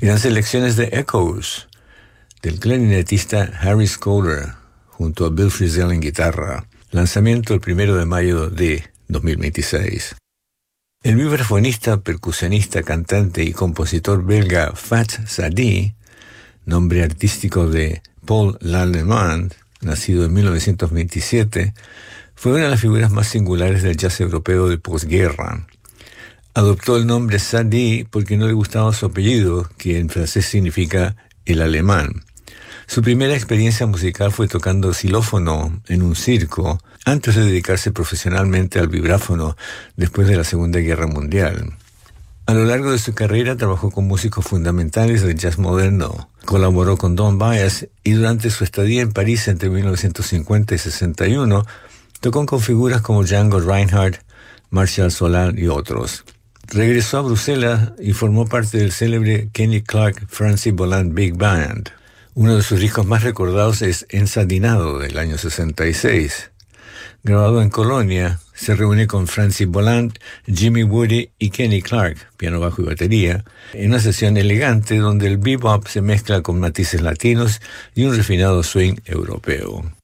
Gran selecciones de Echoes, del clarinetista Harry Scholar, junto a Bill Frisell en guitarra. Lanzamiento el 1 de mayo de 2026. El vibrafonista, percusionista, cantante y compositor belga Fat Sadi, nombre artístico de Paul Lallemand, nacido en 1927, fue una de las figuras más singulares del jazz europeo de posguerra. Adoptó el nombre Sadi porque no le gustaba su apellido, que en francés significa el alemán. Su primera experiencia musical fue tocando xilófono en un circo, antes de dedicarse profesionalmente al vibráfono después de la Segunda Guerra Mundial. A lo largo de su carrera trabajó con músicos fundamentales del jazz moderno, colaboró con Don Byas y durante su estadía en París entre 1950 y 61 tocó con figuras como Django Reinhardt, Marshall Solal y otros. Regresó a Bruselas y formó parte del célebre Kenny Clarke Francis Boland Big Band. Uno de sus discos más recordados es Ensardinado, del año 66. Grabado en Colonia, se reúne con Francis Boland, Jimmy Woody y Kenny Clarke, piano, bajo y batería, en una sesión elegante donde el bebop se mezcla con matices latinos y un refinado swing europeo.